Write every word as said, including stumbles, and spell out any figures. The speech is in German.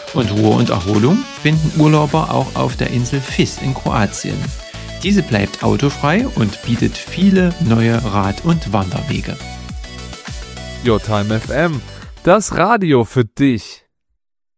Und Ruhe und Erholung finden Urlauber auch auf der Insel Vis in Kroatien. Diese bleibt autofrei und bietet viele neue Rad- und Wanderwege. Your Time F M, das Radio für dich.